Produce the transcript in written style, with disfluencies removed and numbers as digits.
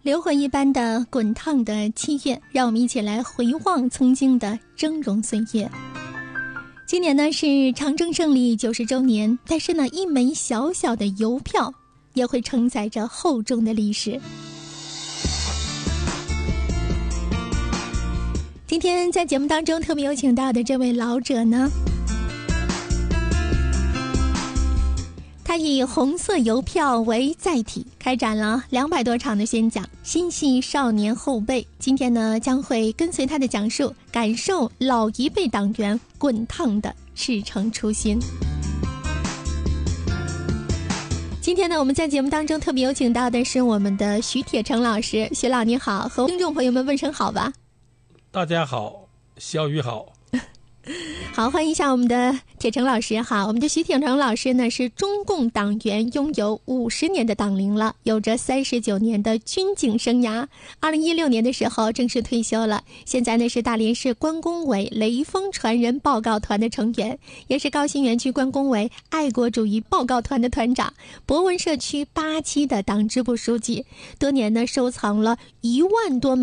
流魂一般的滚烫的7月，让我们一起来回望曾经的峥嵘岁月。今年呢是长征胜利90周年，但是呢一枚小小的邮票也会承载着厚重的历史。今天在节目当中特别有请到的这位老者呢，他以红色邮票为载体，开展了200多场的宣讲，心系少年后辈。今天呢，将会跟随他的讲述，感受老一辈党员滚烫的赤诚初心。今天呢，我们在节目当中特别有请到的是我们的徐铁成老师。徐老你好，和听众朋友们问声好吧。 大家好，小雨好。 好，欢迎一下我们的铁成老师。好，我们的徐铁成老师呢是中共党员，拥有50年的党龄了，有着39年的军警生涯。2016年的时候正式退休了，现在呢是大连市关工委雷锋传人报告团的成员，也是高新园区关工委爱国主义报告团的团长，博文社区8期的党支部书记。多年呢收藏了1万多